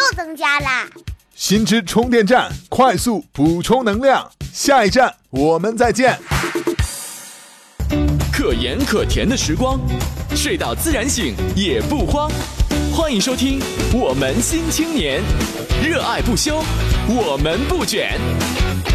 增加啦。 新知充电站，快速补充能量。下一站我们再见。 可盐可甜的时光，睡到自然醒也不慌。欢迎收听我们新青年，热爱不休，我们不卷。